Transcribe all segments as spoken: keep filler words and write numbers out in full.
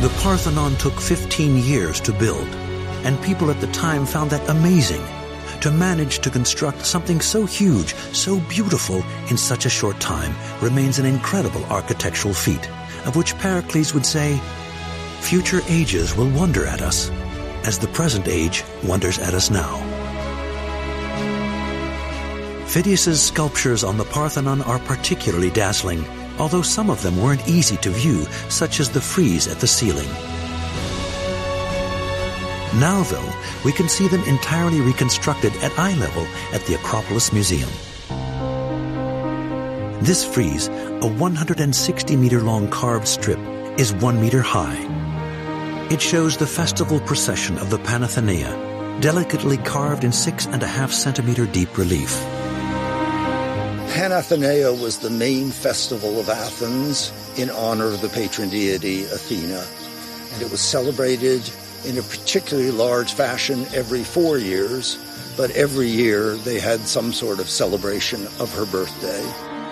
The Parthenon took fifteen years to build, and people at the time found that amazing. To manage to construct something so huge, so beautiful in such a short time remains an incredible architectural feat, of which Pericles would say, "Future ages will wonder at us, as the present age wonders at us now." Phidias's sculptures on the Parthenon are particularly dazzling, although some of them weren't easy to view, such as the frieze at the ceiling. Now, though, we can see them entirely reconstructed at eye level at the Acropolis Museum. This frieze, a one hundred sixty meter long carved strip, is one meter high. It shows the festival procession of the Panathenaea, delicately carved in six and a half centimeter deep relief. Panathenaea was the main festival of Athens in honor of the patron deity Athena, and it was celebrated in a particularly large fashion every four years, but every year they had some sort of celebration of her birthday.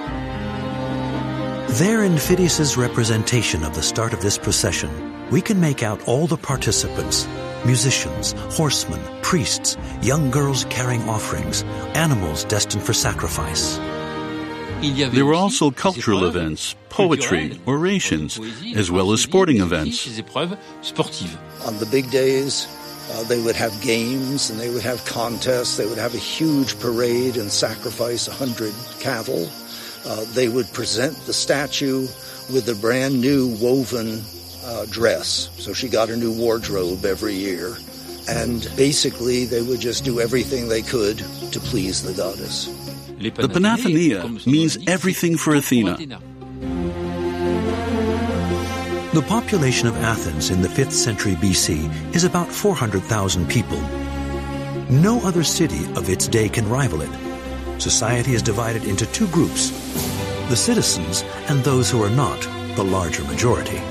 There in Phidias's representation of the start of this procession, we can make out all the participants: musicians, horsemen, priests, young girls carrying offerings, animals destined for sacrifice. There were also cultural events, poetry, orations, as well as sporting events. On the big days, uh, they would have games and they would have contests. They would have a huge parade and sacrifice a hundred cattle. Uh, they would present the statue with a brand new woven uh, dress. So she got a new wardrobe every year. And basically, they would just do everything they could to please the goddess. The Panathenaea means everything for Athena. The population of Athens in the fifth century B C is about four hundred thousand people. No other city of its day can rival it. Society is divided into two groups: the citizens and those who are not, the larger majority.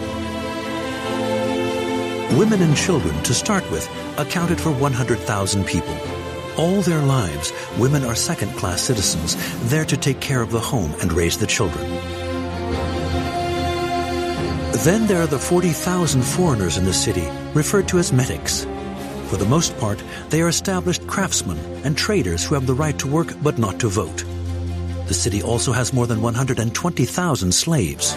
Women and children, to start with, accounted for one hundred thousand people. All their lives, women are second-class citizens, there to take care of the home and raise the children. Then there are the forty thousand foreigners in the city, referred to as metics. For the most part, they are established craftsmen and traders who have the right to work but not to vote. The city also has more than one hundred twenty thousand slaves.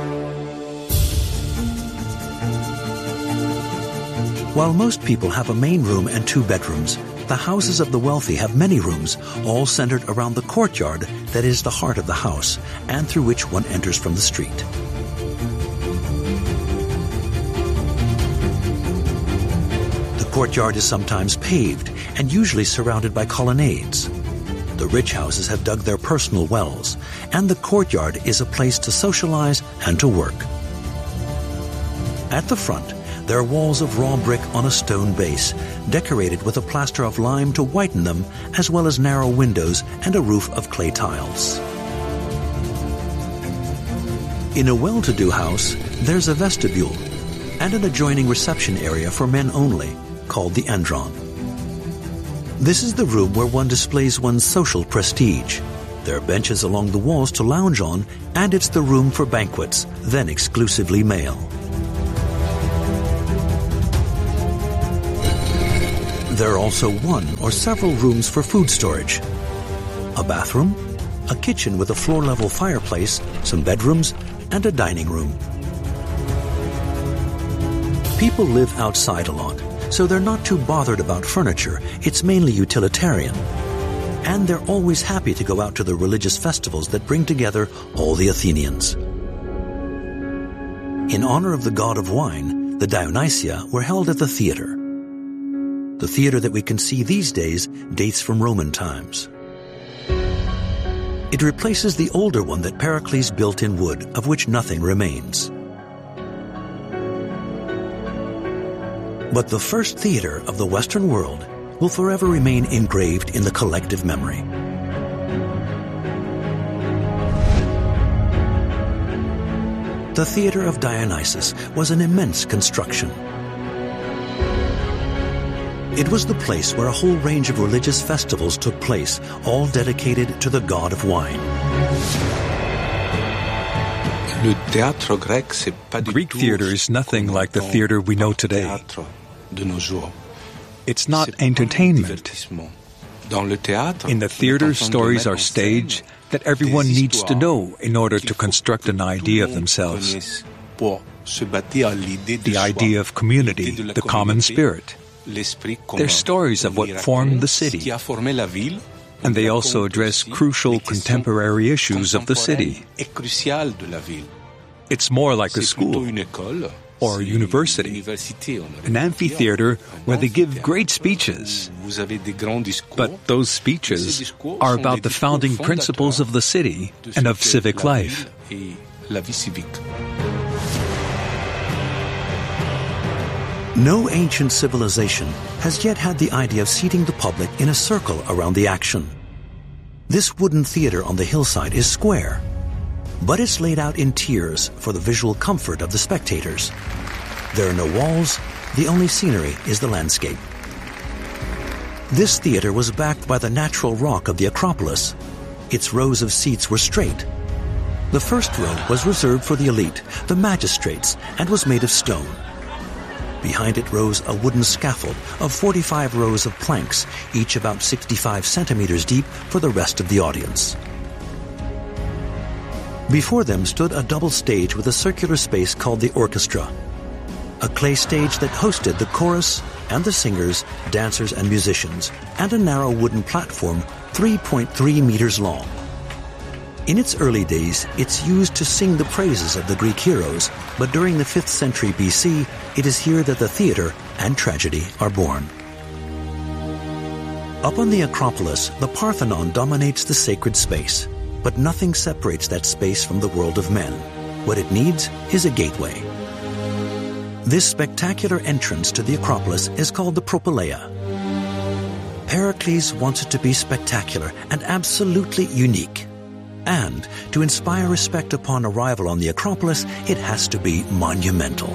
While most people have a main room and two bedrooms, the houses of the wealthy have many rooms, all centered around the courtyard that is the heart of the house, and through which one enters from the street. The courtyard is sometimes paved and usually surrounded by colonnades. The rich houses have dug their personal wells, and the courtyard is a place to socialize and to work. At the front, there are walls of raw brick on a stone base, decorated with a plaster of lime to whiten them, as well as narrow windows and a roof of clay tiles. In a well-to-do house, there's a vestibule and an adjoining reception area for men only, called the andron. This is the room where one displays one's social prestige. There are benches along the walls to lounge on, and it's the room for banquets, then exclusively male. There are also one or several rooms for food storage, a bathroom, a kitchen with a floor-level fireplace, some bedrooms, and a dining room. People live outside a lot, so they're not too bothered about furniture. It's mainly utilitarian. And they're always happy to go out to the religious festivals that bring together all the Athenians. In honor of the god of wine, the Dionysia were held at the theater. The theater that we can see these days dates from Roman times. It replaces the older one that Pericles built in wood, of which nothing remains. But the first theater of the Western world will forever remain engraved in the collective memory. The Theater of Dionysus was an immense construction. It was the place where a whole range of religious festivals took place, all dedicated to the god of wine. Le Greek theater is nothing like the theater we know today. It's not entertainment. In the theater, stories are staged that everyone needs to know in order to construct an idea of themselves. The idea of community, the common spirit. They're stories of what formed the city. And they also address crucial contemporary issues of the city. It's more like a school or a university, an amphitheater where they give great speeches. But those speeches are about the founding principles of the city and of civic life. No ancient civilization has yet had the idea of seating the public in a circle around the action. This wooden theater on the hillside is square, but it's laid out in tiers for the visual comfort of the spectators. There are no walls, the only scenery is the landscape. This theater was backed by the natural rock of the Acropolis. Its rows of seats were straight. The first row was reserved for the elite, the magistrates, and was made of stone. Behind it rose a wooden scaffold of forty-five rows of planks, each about sixty-five centimeters deep, for the rest of the audience. Before them stood a double stage with a circular space called the orchestra, a clay stage that hosted the chorus and the singers, dancers, and musicians, and a narrow wooden platform three point three meters long. In its early days, it's used to sing the praises of the Greek heroes, but during the fifth century B C, it is here that the theater and tragedy are born. Up on the Acropolis, the Parthenon dominates the sacred space, but nothing separates that space from the world of men. What it needs is a gateway. This spectacular entrance to the Acropolis is called the Propylaea. Pericles wants it to be spectacular and absolutely unique. And to inspire respect upon arrival on the Acropolis, it has to be monumental.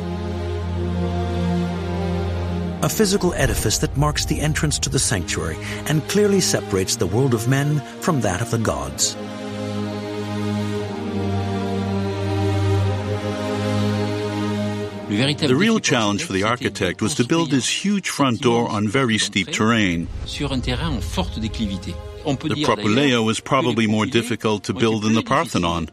A physical edifice that marks the entrance to the sanctuary and clearly separates the world of men from that of the gods. The real challenge for the architect was to build this huge front door on very steep terrain. The Propylaea was probably more difficult to build than the Parthenon.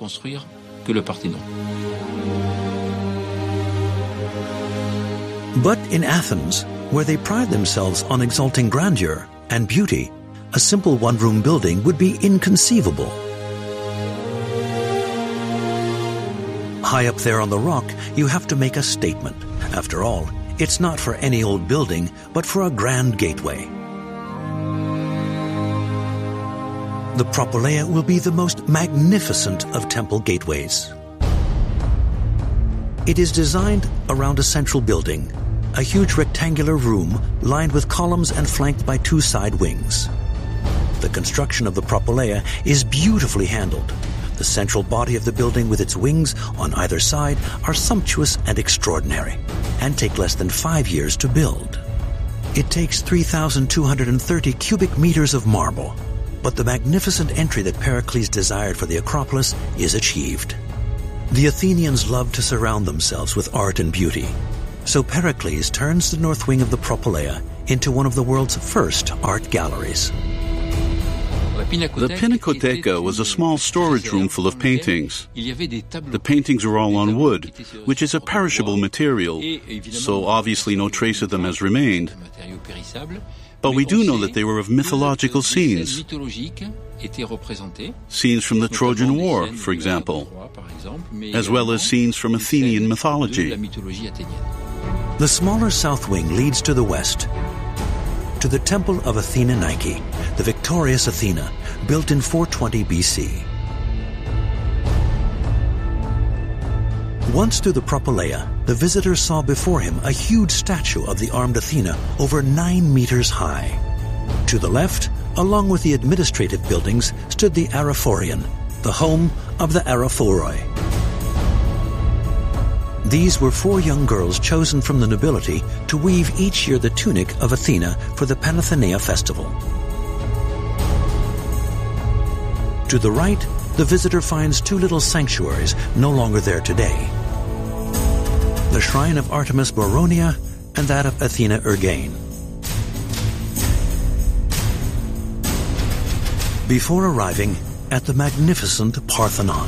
But in Athens, where they pride themselves on exalting grandeur and beauty, a simple one-room building would be inconceivable. High up there on the rock, you have to make a statement. After all, it's not for any old building, but for a grand gateway. The Propylaea will be the most magnificent of temple gateways. It is designed around a central building, a huge rectangular room lined with columns and flanked by two side wings. The construction of the Propylaea is beautifully handled. The central body of the building with its wings on either side are sumptuous and extraordinary, and take less than five years to build. It takes three thousand two hundred thirty cubic meters of marble, but the magnificent entry that Pericles desired for the Acropolis is achieved. The Athenians loved to surround themselves with art and beauty, so Pericles turns the north wing of the Propylaea into one of the world's first art galleries. The Pinacotheca was a small storage room full of paintings. The paintings were all on wood, which is a perishable material, so obviously no trace of them has remained. But we do know that they were of mythological scenes. Scenes from the Trojan War, for example, as well as scenes from Athenian mythology. The smaller south wing leads to the west, to the Temple of Athena Nike, the victorious Athena, built in four twenty B C. Once through the Propylaea, the visitor saw before him a huge statue of the armed Athena over nine meters high. To the left, along with the administrative buildings, stood the Araphorion, the home of the Araphoroi. These were four young girls chosen from the nobility to weave each year the tunic of Athena for the Panathenea festival. To the right, the visitor finds two little sanctuaries no longer there today. The shrine of Artemis Boronia and that of Athena Ergain. Before arriving at the magnificent Parthenon.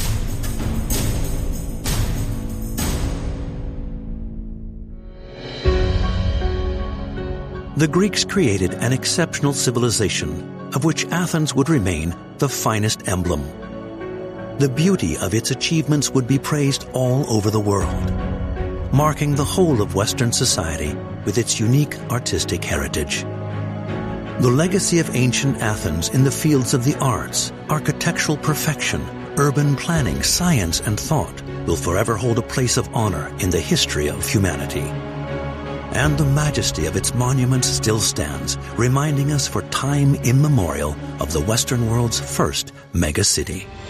The Greeks created an exceptional civilization, of which Athens would remain the finest emblem. The beauty of its achievements would be praised all over the world, marking the whole of Western society with its unique artistic heritage. The legacy of ancient Athens in the fields of the arts, architectural perfection, urban planning, science, and thought will forever hold a place of honor in the history of humanity. And the majesty of its monuments still stands, reminding us for time immemorial of the Western world's first megacity.